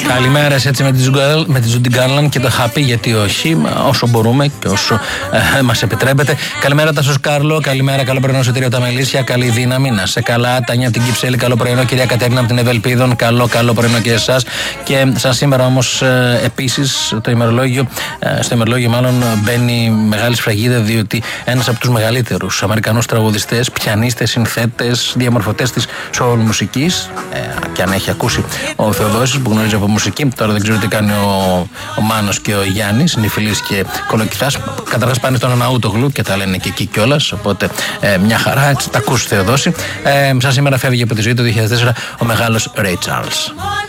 Καλημέρα έτσι με τη Judy Garland και το Happy, γιατί όχι, όσο μπορούμε και όσο μας επιτρέπετε. Καλημέρα Τάσος Κάρλο, καλημέρα, καλό πρωινό Σωτήριο τα Μελίσια, καλή δύναμη, να σε καλά. Τάνια από την Κυψέλη, καλό πρωινό. Κυρία Κατέρινα από την Ευελπίδων, καλό πρωινό και εσάς. Και σαν σήμερα όμως επίσης στο ημερολόγιο μάλλον μπαίνει μεγάλη σφραγίδα, διότι ένας από τους μεγαλύτερους Αμερικανούς τραγουδιστές, πιανίστες, συνθέτες, διαμορφωτές της soul μουσικής, και αν έχει ακούσει ο Θεοδόσης που γνωρίζει από μουσική, τώρα δεν ξέρω τι κάνει ο Μάνος και ο Γιάννης, Νιφιλής και Κολοκυθάς. Καταρχάς πάνε στον Αναούτογλου και τα λένε και εκεί κιόλας, οπότε μια χαρά, έτσι, τα ακούς Θεοδόση. Σαν σήμερα φεύγει από τη ζωή το 2004 ο μεγάλος Ray Charles.